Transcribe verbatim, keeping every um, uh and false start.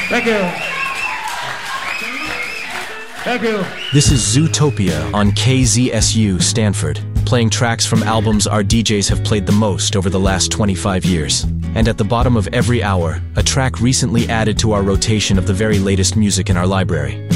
Thank you. Thank you. This is Zootopia on K Z S U Stanford, playing tracks from albums our D Js have played the most over the last twenty-five years. And at the bottom of every hour, a track recently added to our rotation of the very latest music in our library.